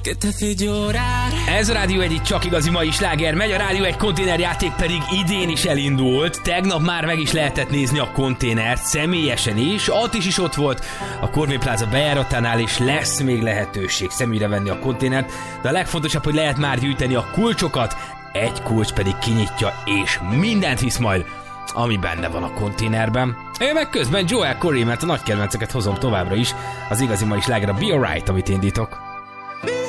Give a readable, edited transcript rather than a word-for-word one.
Ez a Rádió egyik csak igazi mai sláger megy, a Rádió egy konténerjáték pedig idén is elindult. Tegnap már meg is lehetett nézni a konténert, személyesen is. Attis is ott volt a Corvé Plaza bejáratánál, és lesz még lehetőség szemügyre venni a konténert. De a legfontosabb, hogy lehet már gyűjteni a kulcsokat, egy kulcs pedig kinyitja, és mindent visz majd, ami benne van a konténerben. Én meg közben Joel Corey, mert a nagy kedvenceket hozom továbbra is. Az igazi mai sláger a Be Alright, amit indítok.